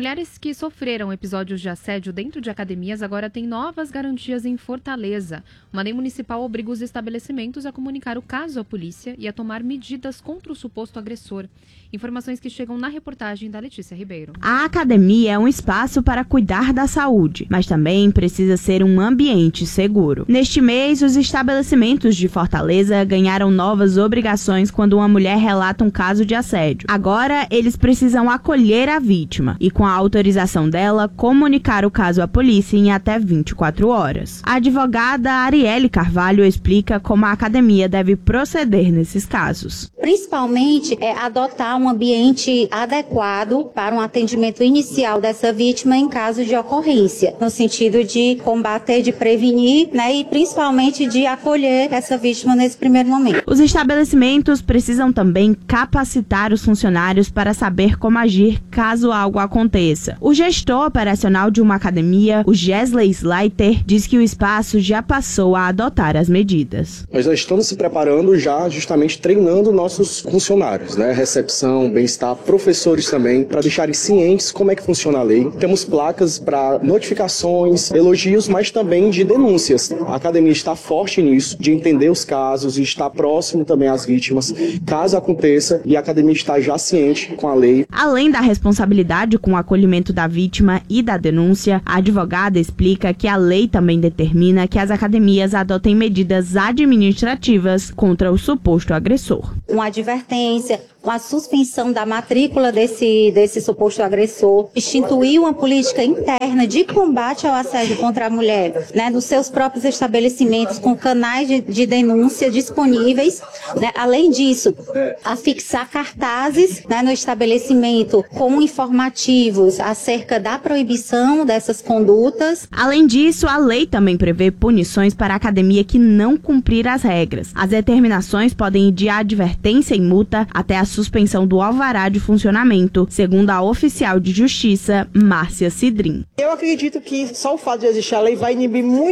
Mulheres que sofreram episódios de assédio dentro de academias agora têm novas garantias em Fortaleza. Uma lei municipal obriga os estabelecimentos a comunicar o caso à polícia e a tomar medidas contra o suposto agressor. Informações que chegam na reportagem da Letícia Ribeiro. A academia é um espaço para cuidar da saúde, mas também precisa ser um ambiente seguro. Neste mês, os estabelecimentos de Fortaleza ganharam novas obrigações quando uma mulher relata um caso de assédio. Agora, eles precisam acolher a vítima e, com a autorização dela, comunicar o caso à polícia em até 24 horas. A advogada Arielle Carvalho explica como a academia deve proceder nesses casos. Principalmente, adotar um ambiente adequado para um atendimento inicial dessa vítima em caso de ocorrência, no sentido de combater, de prevenir, e principalmente de acolher essa vítima nesse primeiro momento. Os estabelecimentos precisam também capacitar os funcionários para saber como agir caso algo aconteça. O gestor operacional de uma academia, o Gesley Slater, diz que o espaço já passou a adotar as medidas. Nós já estamos se preparando, já justamente treinando nossos funcionários, recepção, bem-estar, professores também, para deixarem cientes como é que funciona a lei. Temos placas para notificações, elogios, mas também de denúncias. A academia está forte nisso, de entender os casos e estar próximo também às vítimas, caso aconteça, e a academia está já ciente com a lei. Além da responsabilidade com o acolhimento da vítima e da denúncia, a advogada explica que a lei também determina que as academias adotem medidas administrativas contra o suposto agressor. Uma advertência, uma suspensão da matrícula desse suposto agressor, instituir uma política interna de combate ao assédio contra a mulher, nos seus próprios estabelecimentos, com canais de denúncia disponíveis. Além disso, afixar cartazes no estabelecimento com informativos acerca da proibição dessas condutas. Além disso, a lei também prevê punições para a academia que não cumprir as regras. As determinações podem ir de advertência e multa até a suspensão do alvará de funcionamento, segundo a oficial de justiça, Márcia Cidrim. Eu acredito que só o fato de existir a lei vai inibir muito